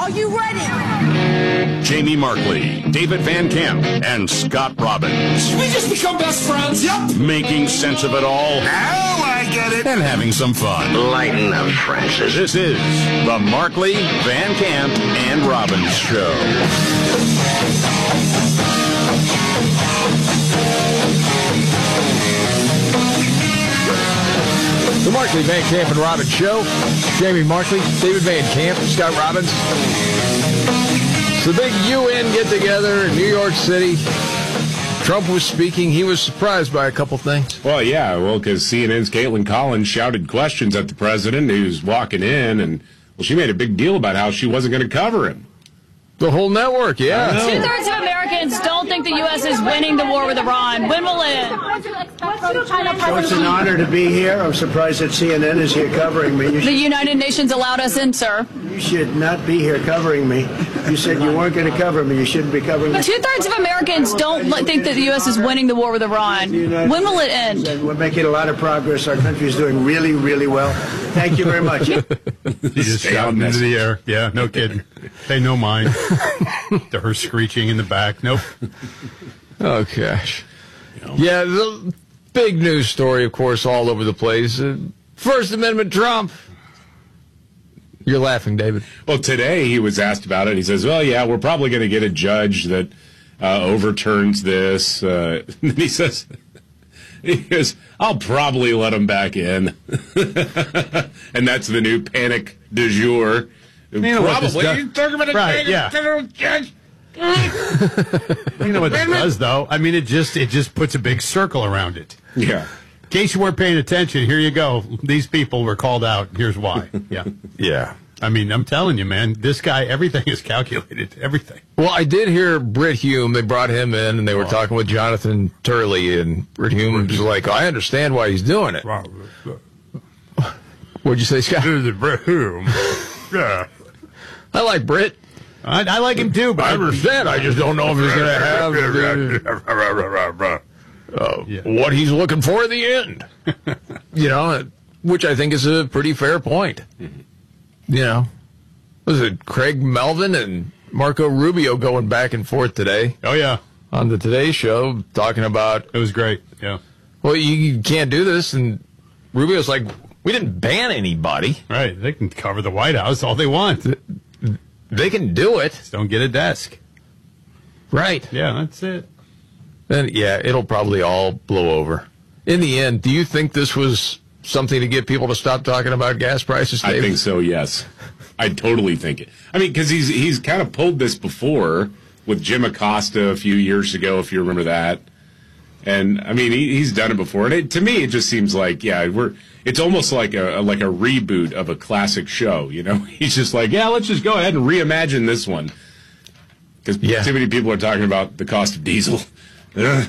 Are you ready? Jamie Markley, David Van Camp, and Scott Robbins. We just become best friends. Yep. Making sense of it all. Now I get it. And having some fun. Lighten up, Francis. This is the Markley, Van Camp, and Robbins Show. The Markley, Van Camp, and Robbins Show. Jamie Markley, David Van Camp, Scott Robbins. It's the big UN get-together in New York City. Trump was speaking. He was surprised by a couple things. Well, yeah, because CNN's Caitlin Collins shouted questions at the president who's walking in, and, well, she made a big deal about how she wasn't going to cover him. The whole network, yeah. Two-thirds of Americans don't think the U.S. is winning the war with Iran. When will it end? So it's an honor to be here. I'm surprised that CNN is here covering me. The United Nations allowed us in, sir. You should not be here covering me. You said you weren't going to cover me. You shouldn't be covering me. Two-thirds of Americans don't think that the U.S. is winning the war with Iran. When will it end? We're making a lot of progress. Our country is doing really, really well. Thank you very much. He just shouting into the air. Yeah, no kidding. Pay no mind to her screeching in the back. Nope. Oh, gosh. Yeah, the big news story, of course, all over the place. First Amendment Trump. You're laughing, David. Well, today he was asked about it. He says, well, yeah, we're probably going to get a judge that overturns this. And he says, I'll probably let him back in. And that's the new panic du jour. Probably. You're talking about a right, yeah. judge. You know what this does, though? I mean, it just puts a big circle around it. Yeah. In case you weren't paying attention, here you go. These people were called out. Here's why. Yeah. Yeah. I mean, I'm telling you, man, this guy, everything is calculated. Everything. Well, I did hear Britt Hume. They brought him in, and they were talking with Jonathan Turley, and Britt Hume was like, I understand why he's doing it. What'd you say, Scott? Britt Hume. Yeah. I like Britt. I like him, too. But I understand. I just don't know if he's going to have what he's looking for in the end. You know, which I think is a pretty fair point. You know, was it Craig Melvin and Marco Rubio going back and forth today? Oh, yeah. On the Today Show, talking about... It was great, yeah. Well, you can't do this, and Rubio's like, we didn't ban anybody. Right, they can cover the White House all they want. They can do it. Just don't get a desk. Right. Yeah, that's it. Then, yeah, it'll probably all blow over. In the end, do you think this was something to get people to stop talking about gas prices, Dave? I think so, yes. I totally think it. I mean, because he's kind of pulled this before with Jim Acosta a few years ago, if you remember that. And, I mean, he's done it before. And to me, it just seems like, yeah, it's almost like a reboot of a classic show, you know? He's just like, yeah, let's just go ahead and reimagine this one. Because too many people are talking about the cost of diesel. Yeah,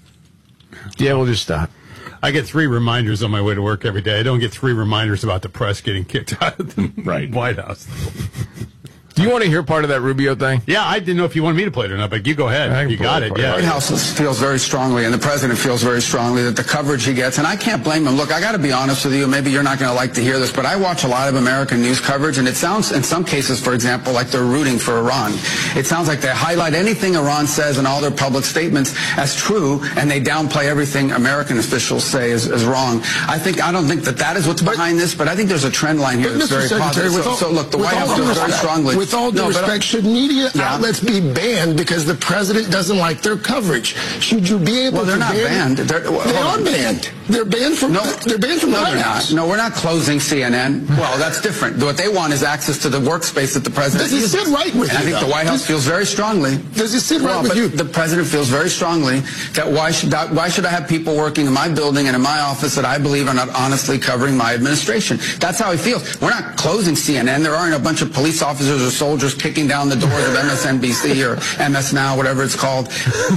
we'll just stop. I get 3 reminders on my way to work every day. I don't get 3 reminders about the press getting kicked out of the White House. Do you want to hear part of that Rubio thing? Yeah, I didn't know if you wanted me to play it or not, but you go ahead. You got it, yeah. The White House feels very strongly, and the president feels very strongly that the coverage he gets, and I can't blame him. Look, I got to be honest with you, maybe you're not going to like to hear this, but I watch a lot of American news coverage, and it sounds, in some cases, for example, like they're rooting for Iran. It sounds like they highlight anything Iran says in all their public statements as true, and they downplay everything American officials say is wrong. I don't think that is what's behind this, but I think there's a trend line here that's very positive. So look, the White House feels very strongly. With all due respect, should media outlets be banned because the president doesn't like their coverage? Should you be able to ban? Well, they're not banned. They are banned. They're banned from they're banned from the White House. No, we're not closing CNN. Well, that's different. What they want is access to the workspace that the president uses. Does it sit right with you? I think the White House feels very strongly. Does it sit right with you? The president feels very strongly that why should I have people working in my building and in my office that I believe are not honestly covering my administration? That's how he feels. We're not closing CNN. There aren't a bunch of police officers or soldiers kicking down the doors of MSNBC or MS Now, whatever it's called.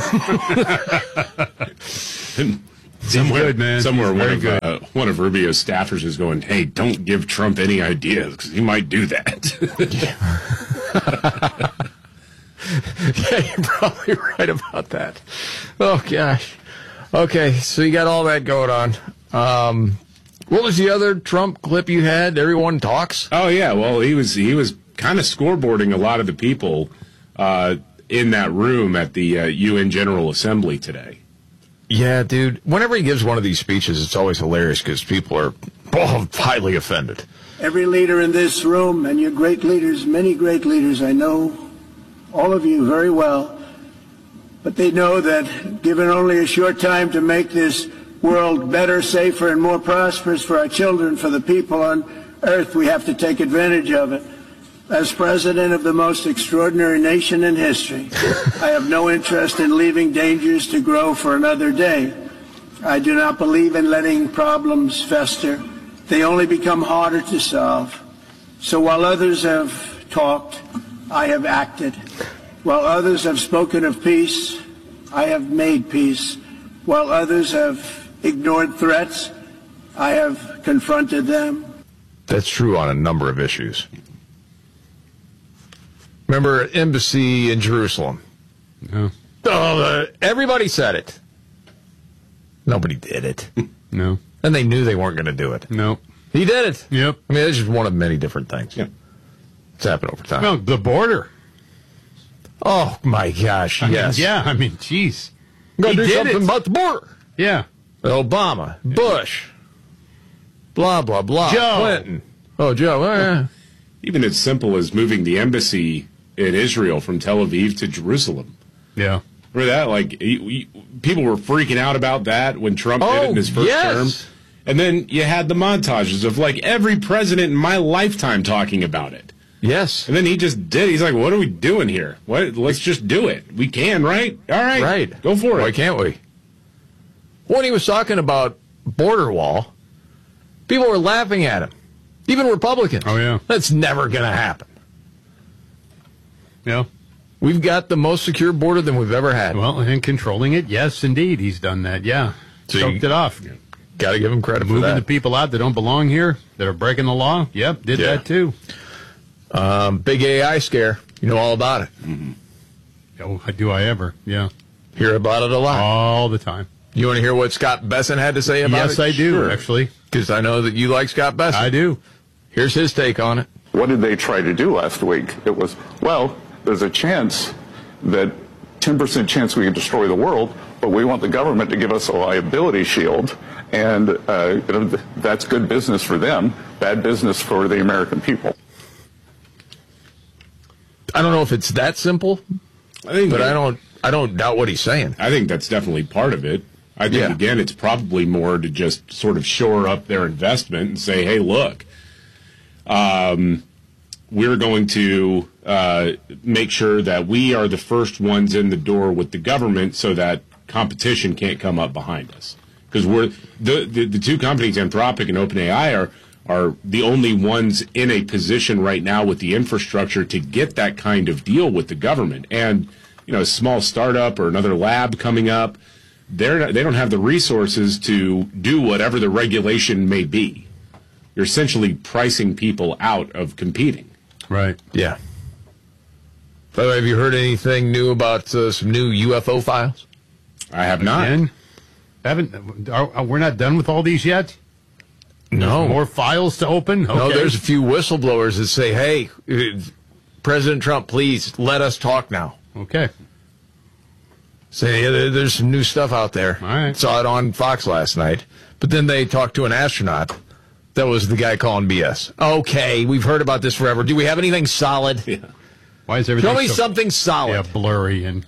Somewhere one of Rubio's staffers is going, hey, don't give Trump any ideas because he might do that. Yeah, you're probably right about that. Oh, gosh. Okay, so you got all that going on. What was the other Trump clip you had? Everyone talks? Oh, yeah. Well, he was kind of scoreboarding a lot of the people in that room at the UN General Assembly today. Yeah, dude. Whenever he gives one of these speeches, it's always hilarious because people are highly offended. Every leader in this room, and you're great leaders, many great leaders, I know all of you very well, but they know that given only a short time to make this world better, safer, and more prosperous for our children, for the people on earth, we have to take advantage of it. As president of the most extraordinary nation in history, I have no interest in leaving dangers to grow for another day. I do not believe in letting problems fester. They only become harder to solve. So while others have talked, I have acted. While others have spoken of peace, I have made peace. While others have ignored threats, I have confronted them. That's true on a number of issues. Remember embassy in Jerusalem? No. Oh, everybody said it. Nobody did it. No. And they knew they weren't going to do it. No. He did it. Yep. I mean, it's just one of many different things. Yeah. It's happened over time. Well, the border. Oh, my gosh, yes. I mean, geez. Got to do did something it. about the border. Yeah. Obama, Bush, blah, blah, blah. Joe. Clinton. Oh, Joe. Oh, yeah. Even as simple as moving the embassy in Israel from Tel Aviv to Jerusalem. Yeah. Remember that? Like, people were freaking out about that when Trump did it in his first term. And then you had the montages of, like, every president in my lifetime talking about it. Yes. And then he just did. He's like, what are we doing here? Let's just do it. We can, right? All right. Right. Go for it. Why can't we? When he was talking about border wall, people were laughing at him. Even Republicans. Oh, yeah. That's never going to happen. Yeah. We've got the most secure border than we've ever had. Well, and controlling it, yes, indeed, he's done that. Yeah. Choked it off. Got to give him credit for Moving that. the people out that don't belong here, that are breaking the law. Yep, did that too. Big AI scare. You know all about it. Mm-hmm. Oh, do I ever? Yeah. Hear about it a lot. All the time. You want to hear what Scott Besson had to say about it? Yes, I do, Sure. actually. Because I know that you like Scott Besson. I do. Here's his take on it. What did they try to do last week? It was, well, there's a chance that 10% chance we could destroy the world, but we want the government to give us a liability shield, and that's good business for them, bad business for the American people. I don't know if it's that simple, but I don't doubt what he's saying. I think that's definitely part of it. I think, again, it's probably more to just sort of shore up their investment and say, hey, look, we're going to make sure that we are the first ones in the door with the government so that competition can't come up behind us. Because we're the two companies, Anthropic and OpenAI, are the only ones in a position right now with the infrastructure to get that kind of deal with the government. And, you know, a small startup or another lab coming up, they don't have the resources to do whatever the regulation may be. You're essentially pricing people out of competing. Right. Yeah. By the way, have you heard anything new about some new UFO files? I have not. Again? We're not done with all these yet? No. There's more files to open? Okay. No, there's a few whistleblowers that say, hey, President Trump, please let us talk now. Okay. Say, there's some new stuff out there. All right. Saw it on Fox last night. But then they talked to an astronaut. That was the guy calling BS. Okay, we've heard about this forever. Do we have anything solid? Yeah. Why is everything Show me so, something solid. Yeah, blurry, and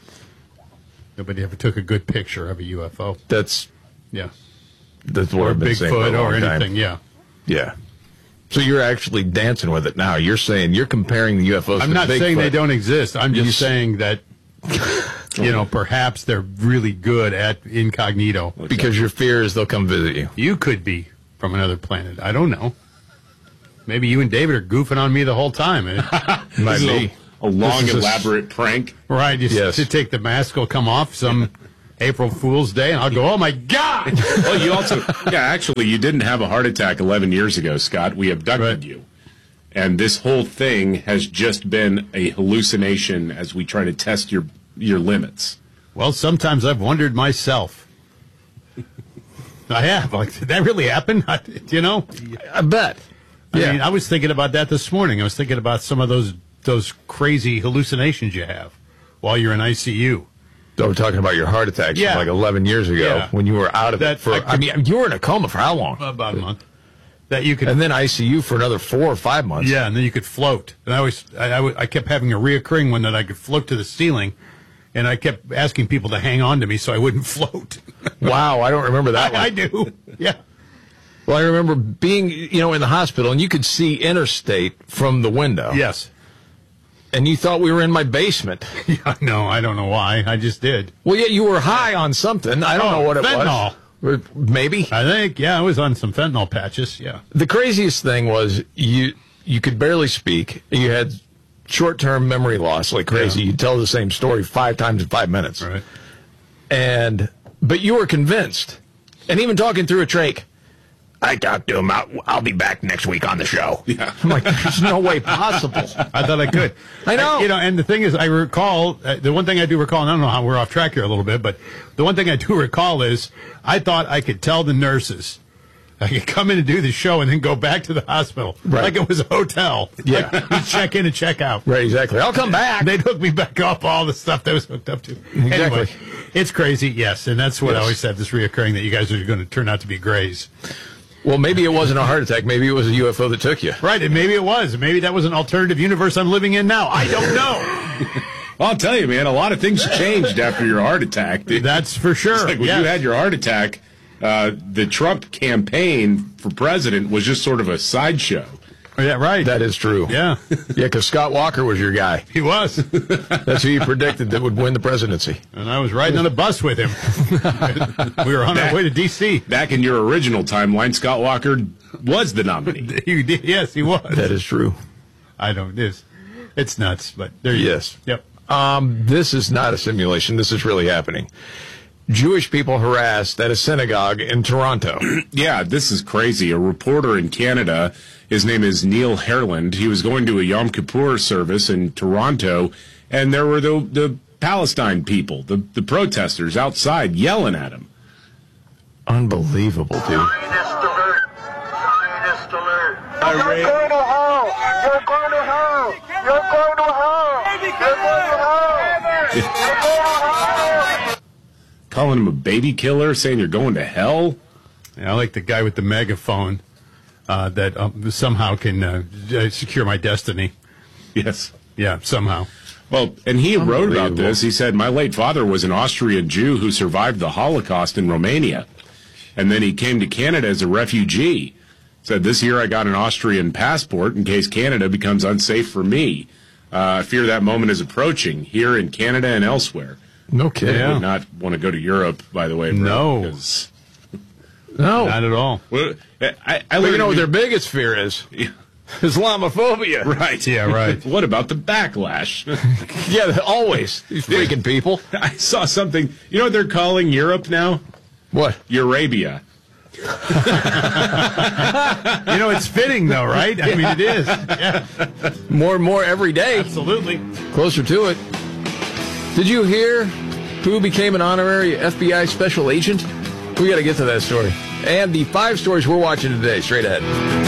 nobody ever took a good picture of a UFO. That's what or I've been saying for a long or anything. Time. Yeah. Yeah. So you're actually dancing with it now. You're saying you're comparing the UFOs. I'm to not Bigfoot. saying they don't exist. I'm just saying that perhaps they're really good at incognito. Because your fear is they'll come visit you. You could be from another planet. I don't know. Maybe you and David are goofing on me the whole time. Might be a long, elaborate prank. Right. Just to take the mask will come off some April Fool's Day, and I'll go, oh, my God! Well, you also, actually, you didn't have a heart attack 11 years ago, Scott. We abducted you. And this whole thing has just been a hallucination as we try to test your limits. Well, sometimes I've wondered myself. I have. Like, did that really happen? I bet. I mean, I was thinking about that this morning. I was thinking about some of those crazy hallucinations you have while you're in ICU. So we're talking about your heart attacks from like 11 years ago when you were out of it. You were in a coma for how long? About a month. That you could, and then ICU for another 4 or 5 months. Yeah, and then you could float. And I kept having a reoccurring one that I could float to the ceiling, and I kept asking people to hang on to me so I wouldn't float. Wow, I don't remember that one. I do. Yeah. Well, I remember being, in the hospital, and you could see interstate from the window. Yes. And you thought we were in my basement. Yeah, no, I don't know why. I just did. Well, yeah, you were high on something. I don't know what it fentanyl. was. Maybe. I think, I was on some fentanyl patches, yeah. The craziest thing was you could barely speak. You had short-term memory loss like crazy. Yeah. You'd tell the same story 5 times in 5 minutes. Right. But you were convinced. And even talking through a trach. I talked to him. I'll be back next week on the show. Yeah. I'm like, there's no way possible. I thought I could. I know. And the thing is, I recall, the one thing I do recall, and I don't know how we're off track here a little bit, but the one thing I do recall is I thought I could tell the nurses I could come in and do the show and then go back to the hospital. Right. Like it was a hotel. Yeah. Like you check in and check out. Right, exactly. I'll come back. They'd hook me back up all the stuff that was hooked up to. Exactly. Anyway, it's crazy, yes. And that's what I always said, this reoccurring, that you guys are going to turn out to be grays. Well, maybe it wasn't a heart attack. Maybe it was a UFO that took you. Right, and maybe it was. Maybe that was an alternative universe I'm living in now. I don't know. Well, I'll tell you, man, a lot of things changed after your heart attack. That's for sure. It's like when you had your heart attack, the Trump campaign for president was just sort of a sideshow. Yeah, right. That is true. Yeah. Yeah, because Scott Walker was your guy. He was. That's who you predicted that would win the presidency. And I was riding on a bus with him. We were on our way to D.C. Back in your original timeline, Scott Walker was the nominee. Yes, he was. That is true. It's nuts, but there you go. Yep. This is not a simulation. This is really happening. Jewish people harassed at a synagogue in Toronto. Yeah, this is crazy. A reporter in Canada, his name is Neil Herland. He was going to a Yom Kippur service in Toronto, and there were the Palestine people, the protesters outside yelling at him. Unbelievable, dude. Zionist alert. Zionist alert. You're going to hell. You're going to hell. You're going to hell. You're going to hell. You're going to hell. Calling him a baby killer, saying you're going to hell. Yeah, I like the guy with the megaphone that somehow can secure my destiny. Yes. Yeah, somehow. Well, and he wrote about this. He said, my late father was an Austrian Jew who survived the Holocaust in Romania. And then he came to Canada as a refugee. Said, this year I got an Austrian passport in case Canada becomes unsafe for me. I fear that moment is approaching here in Canada and elsewhere. No kidding. I would not want to go to Europe, by the way. No. No. Not at all. Well, you know what their biggest fear is? Islamophobia. Right. Yeah, right. What about the backlash? Yeah, always. These freaking people. I saw something. You know what they're calling Europe now? What? Eurabia. It's fitting, though, right? I mean, it is. Yeah. More and more every day. Absolutely. Closer to it. Did you hear who became an honorary FBI special agent? We got to get to that story. And the 5 stories we're watching today, straight ahead.